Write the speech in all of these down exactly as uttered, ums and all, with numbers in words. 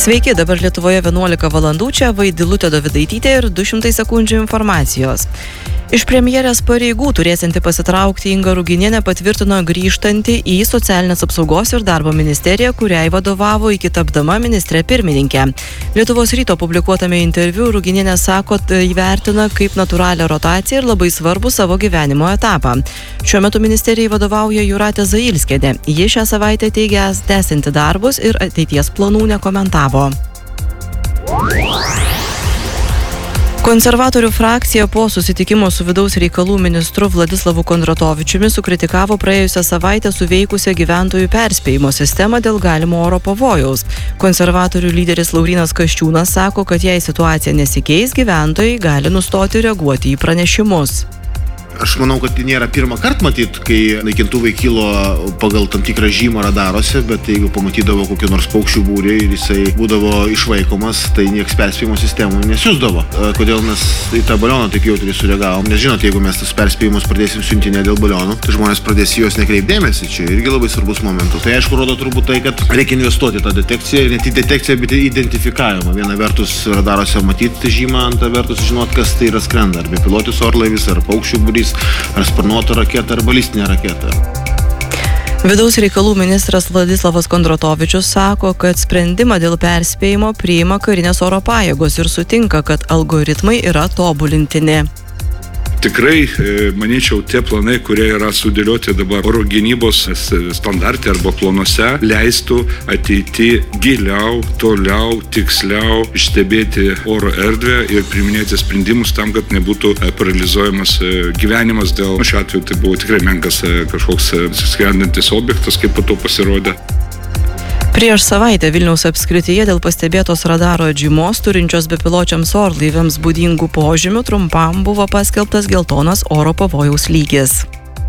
Sveiki, dabar Lietuvoje vienuolika valandų, čia Vaidilutė Dovidaitytė ir du šimtai sekundžių informacijos. Iš premjerės pareigų turėsianti pasitraukti Inga Ruginienė patvirtino grįžtanti į Socialinės apsaugos ir darbo ministeriją, kuriai vadovavo iki tapdama ministrė pirmininkė. Lietuvos ryto publikuotame interviu Ruginienė sako, įvertina kaip natūralią rotaciją ir labai svarbų savo gyvenimo etapą. Šiuo metu ministerijai vadovauja Jūratė Zailskienė. Ji šią savaitę teigė tęsianti darbus ir ateities planų nekomentavo. Konservatorių frakcija po susitikimo su vidaus reikalų ministru Vladislavu Kondratovičiumi sukritikavo praėjusią savaitę suveikusią gyventojų perspėjimo sistemą dėl galimo oro pavojaus. Konservatorių lyderis Laurynas Kasčiūnas sako, kad jei situacija nesikeis, gyventojai gali nustoti reaguoti į pranešimus. Aš manau, kad tai nėra pirmą kartą matyt, kai naikintuvai kilo pagal tam tikrą žymą radaruose, bet jeigu pamatydavo kokį nors paukščių būrį ir jisai būdavo išvaikomas, tai nieks perspėjimo sistemų nesiųsdavo. Kodėl mes į tą balioną taip jautriai sureagavom? Nes žinot, jeigu mes tas perspėjimus pradėsim siuntinę dėl balionų, tai žmonės pradės juos nekreipdėmėsi, čia irgi labai svarbus momentas. Tai aišku, rodo turbūt tai, kad reikia investuoti tą detekciją, ne tik detekciją, bet ir identifikavimą. Viena vertus radaruose matyti žymą, antra vertus žinot, kas tai yra skrenda, ar bepilotis orlaivis, ar paukščių būrys, ar sparnuota raketa, ar balistinė raketa. Vidaus reikalų ministras Vladislavas Kondratovičius sako, kad sprendimą dėl perspėjimo priima karinės oro pajėgos ir sutinka, kad algoritmai yra tobulintini. Tikrai, manyčiau, tie planai, kurie yra sudėlioti dabar oro gynybos standartai arba planuose, leistų ateiti giliau, toliau, tiksliau stebėti oro erdvę ir priiminėti sprendimus tam, kad nebūtų paralizuojamas gyvenimas. Dėl šiuo atveju tai buvo tikrai menkas kažkoks skrendantis objektas, kaip po to pasirodė. Prieš savaitę Vilniaus apskrityje dėl pastebėtos radaro atžymos turinčios bepiločiams orlaiviams būdingų požymių trumpam buvo paskelbtas geltonas oro pavojaus lygis.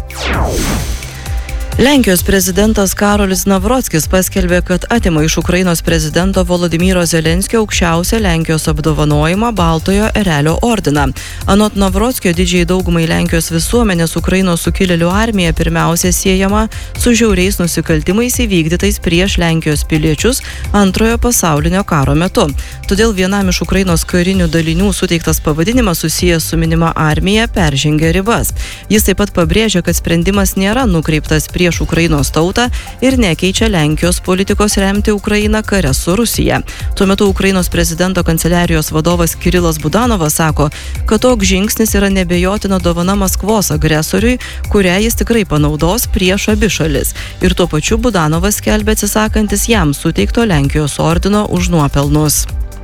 Lenkijos prezidentas Karolis Navrockis paskelbė, kad atima iš Ukrainos prezidento Volodymyro Zelenskio aukščiausią Lenkijos apdovanojimą Baltojo erelio ordiną. Anot Navrockio didžiai daugumai Lenkijos visuomenės Ukrainos sukilėlių armija pirmiausia siejama su žiauriais nusikaltimais įvykdytais prieš Lenkijos piliečius Antrojo pasaulinio karo metu. Todėl vienam iš Ukrainos karinių dalinių suteiktas pavadinimas susijęs su minima armija peržengia ribas. Jis taip pat pabrėžia, kad sprendimas nėra nukreiptas prieš prieš Ukrainos tautą ir nekeičia Lenkijos politikos remti Ukrainą kare su Rusija. Tuo metu Ukrainos prezidento kanceliarijos vadovas Kirilas Budanovas sako, kad toks žingsnis yra nebejotina dovana Maskvos agresoriui, kurią jis tikrai panaudos prieš abi šalis. Ir tuo pačiu Budanovas skelbia atsisakantis jam suteikto Lenkijos ordino už nuopelnus.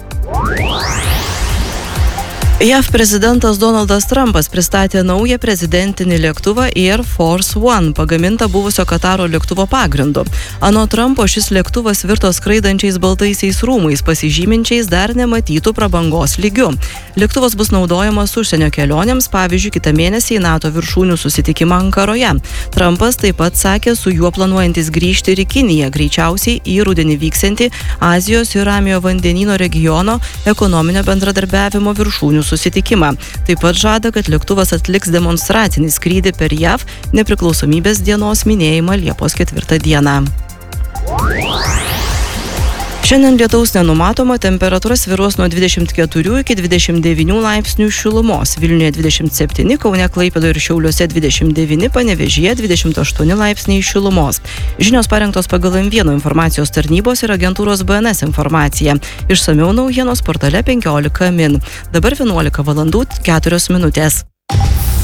J A V prezidentas Donaldas Trumpas pristatė naują prezidentinį lėktuvą Air Force One, pagamintą buvusio Kataro lėktuvo pagrindu. Anot Trumpo šis lėktuvas virto skraidančiais baltaisiais rūmais, pasižyminčiais dar nematytų prabangos lygiu. Lėktuvas bus naudojamas užsienio kelionėms, pavyzdžiui, kitą mėnesį į NATO viršūnių susitikimą Ankaroje. Trumpas taip pat sakė, su juo planuojantis grįžti ir į Kiniją, greičiausiai į rudenį vyksiantį Azijos ir Ramiojo vandenyno regiono ekonominio bendradarbiavimo viršūnių susitikimą. Taip pat žada, kad lėktuvas atliks demonstracinį skrydį per J A V nepriklausomybės dienos minėjimą Liepos ketvirtą dieną. Šiandien lietaus nenumatoma, temperatūra svyruos nuo dvidešimt keturių iki dvidešimt devynių laipsnių šilumos. Vilniuje dvidešimt septyni, Kaune, Klaipėdoje ir Šiauliuose dvidešimt devyni, Panevėžyje dvidešimt aštuoni laipsniai šilumos. Žinios parengtos pagal M vienas informacijos tarnybos ir agentūros B N S informaciją. Išsamiau naujienos portale penkiolika min. Dabar vienuolika valandų keturios minutės.